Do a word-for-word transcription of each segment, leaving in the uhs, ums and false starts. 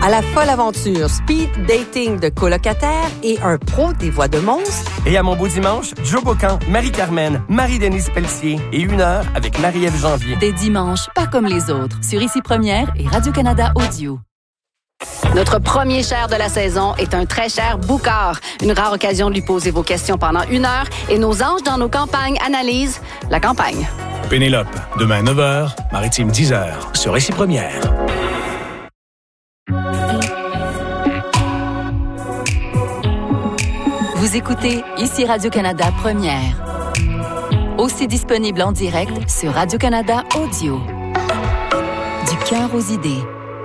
À la folle aventure speed dating de colocataires et un pro des voix de monstres. Et à mon beau dimanche, Joe Bocan, Marie-Carmen, Marie-Denise Pelletier et une heure avec Marie-Ève Janvier. Des dimanches pas comme les autres sur Ici Première et Radio-Canada Audio. Notre premier cher de la saison est un très cher boucard. Une rare occasion de lui poser vos questions pendant une heure et nos anges dans nos campagnes analysent la campagne. Pénélope, demain neuf heures, Maritime dix heures, sur Ici Première. Vous écoutez Ici Radio-Canada Première. Aussi disponible en direct sur Radio-Canada Audio. Du cœur aux idées.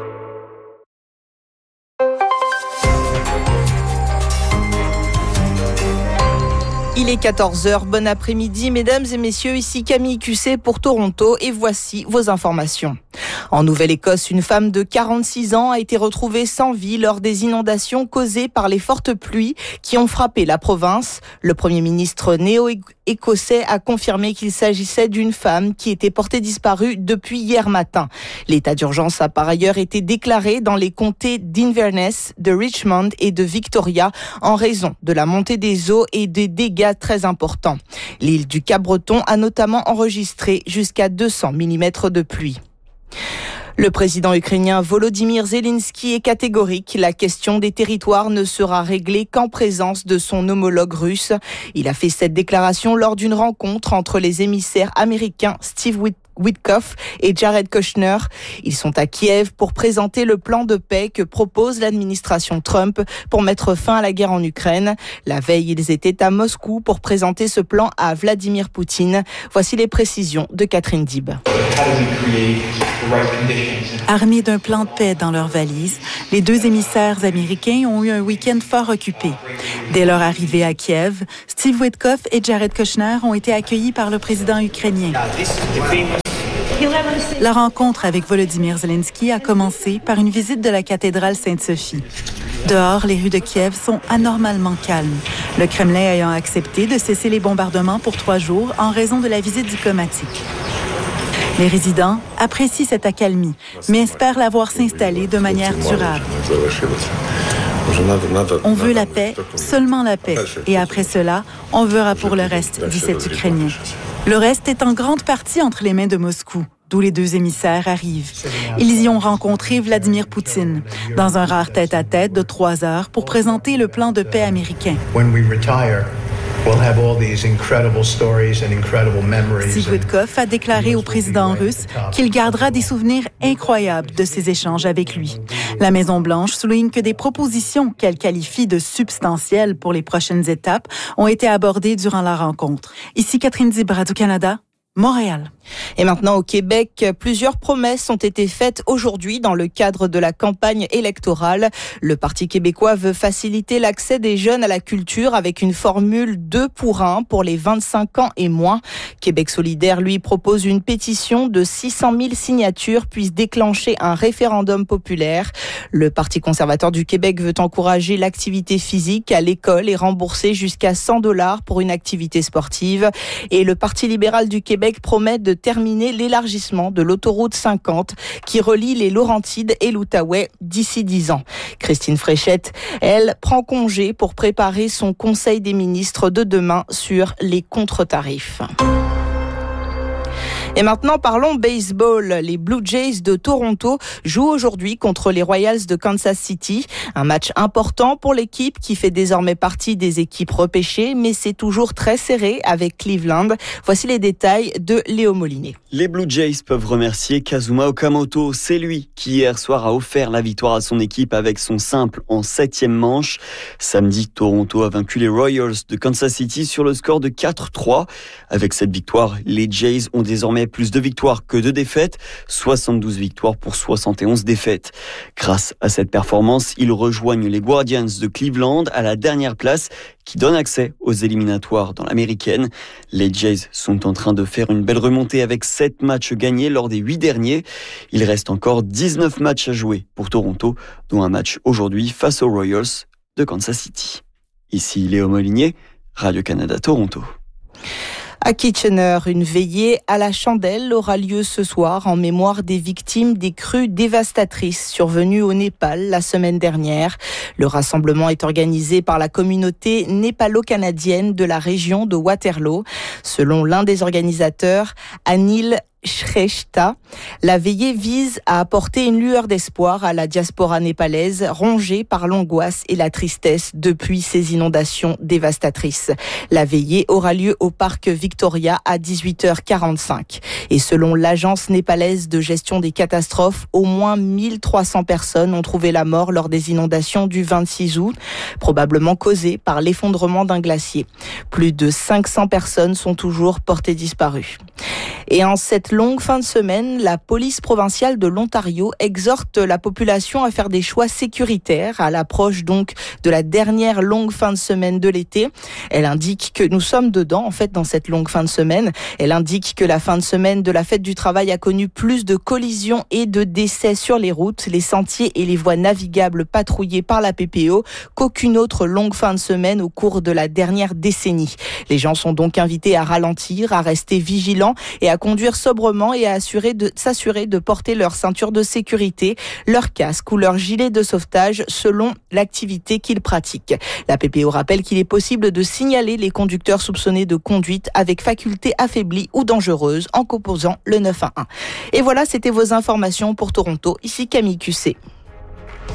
Il est quatorze heures, bon après-midi, mesdames et messieurs, ici Camille Cusset pour Toronto et voici vos informations. En Nouvelle-Écosse, une femme de quarante-six ans a été retrouvée sans vie lors des inondations causées par les fortes pluies qui ont frappé la province. Le premier ministre néo-écossais a confirmé qu'il s'agissait d'une femme qui était portée disparue depuis hier matin. L'état d'urgence a par ailleurs été déclaré dans les comtés d'Inverness, de Richmond et de Victoria en raison de la montée des eaux et des dégâts très importants. L'île du Cap-Breton a notamment enregistré jusqu'à deux cents millimètres de pluie. Le président ukrainien Volodymyr Zelensky est catégorique. La question des territoires ne sera réglée qu'en présence de son homologue russe. Il a fait cette déclaration lors d'une rencontre entre les émissaires américains Steve Witkoff et Jared Kushner. Ils sont à Kiev pour présenter le plan de paix que propose l'administration Trump pour mettre fin à la guerre en Ukraine. La veille, ils étaient à Moscou pour présenter ce plan à Vladimir Poutine. Voici les précisions de Catherine Dib. Armés d'un plan de paix dans leurs valises, les deux émissaires américains ont eu un week-end fort occupé. Dès leur arrivée à Kiev, Steve Witkoff et Jared Kushner ont été accueillis par le président ukrainien. La rencontre avec Volodymyr Zelensky a commencé par une visite de la cathédrale Sainte-Sophie. Dehors, les rues de Kiev sont anormalement calmes, le Kremlin ayant accepté de cesser les bombardements pour trois jours en raison de la visite diplomatique. Les résidents apprécient cette accalmie, mais espèrent la voir s'installer de manière durable. On veut la paix, seulement la paix. Et après cela, on verra pour le reste, dit cet Ukrainien. Le reste est en grande partie entre les mains de Moscou, d'où les deux émissaires arrivent. Ils y ont rencontré Vladimir Poutine, dans un rare tête-à-tête de trois heures pour présenter le plan de paix américain. Steve Witkoff a déclaré au président russe qu'il gardera des souvenirs incroyables de ces échanges avec lui. La Maison-Blanche souligne que des propositions qu'elle qualifie de substantielles pour les prochaines étapes ont été abordées durant la rencontre. Ici Catherine Dib, Radio-Canada, Montréal. Et maintenant au Québec, plusieurs promesses ont été faites aujourd'hui dans le cadre de la campagne électorale. Le Parti québécois veut faciliter l'accès des jeunes à la culture avec une formule deux pour un pour les vingt-cinq ans et moins. Québec solidaire, lui, propose une pétition de six cent mille signatures puisse déclencher un référendum populaire. Le Parti conservateur du Québec veut encourager l'activité physique à l'école et rembourser jusqu'à cent dollars pour une activité sportive. Et le Parti libéral du Québec promet de terminer l'élargissement de l'autoroute cinquante qui relie les Laurentides et l'Outaouais d'ici dix ans. Christine Fréchette, elle, prend congé pour préparer son conseil des ministres de demain sur les contre-tarifs. Et maintenant, parlons baseball. Les Blue Jays de Toronto jouent aujourd'hui contre les Royals de Kansas City. Un match important pour l'équipe qui fait désormais partie des équipes repêchées, mais c'est toujours très serré avec Cleveland. Voici les détails de Léo Mollinet. Les Blue Jays peuvent remercier Kazuma Okamoto. C'est lui qui hier soir a offert la victoire à son équipe avec son simple en septième manche. Samedi, Toronto a vaincu les Royals de Kansas City sur le score de quatre trois. Avec cette victoire, les Jays ont désormais plus de victoires que de défaites, soixante-douze victoires pour soixante et onze défaites. Grâce à cette performance, ils rejoignent les Guardians de Cleveland à la dernière place qui donne accès aux éliminatoires dans l'américaine. Les Jays sont en train de faire une belle remontée avec sept matchs gagnés lors des huit derniers. Il reste encore dix-neuf matchs à jouer pour Toronto, dont un match aujourd'hui face aux Royals de Kansas City. Ici Léo Molinier, Radio-Canada Toronto. À Kitchener, une veillée à la chandelle aura lieu ce soir en mémoire des victimes des crues dévastatrices survenues au Népal la semaine dernière. Le rassemblement est organisé par la communauté népalo-canadienne de la région de Waterloo. Selon l'un des organisateurs, Anil Shrestha, la veillée vise à apporter une lueur d'espoir à la diaspora népalaise rongée par l'angoisse et la tristesse depuis ces inondations dévastatrices. La veillée aura lieu au parc Victoria à dix-huit heures quarante-cinq. Et selon l'agence népalaise de gestion des catastrophes, au moins mille trois cents personnes ont trouvé la mort lors des inondations du vingt-six août, probablement causées par l'effondrement d'un glacier. Plus de cinq cents personnes sont toujours portées disparues. Et en cette longue fin de semaine, la police provinciale de l'Ontario exhorte la population à faire des choix sécuritaires à l'approche donc de la dernière longue fin de semaine de l'été. Elle indique que nous sommes dedans, en fait, dans cette longue fin de semaine. Elle indique que la fin de semaine de la fête du travail a connu plus de collisions et de décès sur les routes, les sentiers et les voies navigables patrouillées par la P P O qu'aucune autre longue fin de semaine au cours de la dernière décennie. Les gens sont donc invités à ralentir, à rester vigilants et à conduire sobrement et à assurer de, s'assurer de porter leur ceinture de sécurité, leur casque ou leur gilet de sauvetage selon l'activité qu'ils pratiquent. La P P O rappelle qu'il est possible de signaler les conducteurs soupçonnés de conduite avec faculté affaiblie ou dangereuse en composant le neuf un un. Et voilà, c'était vos informations pour Toronto. Ici Camille Q C.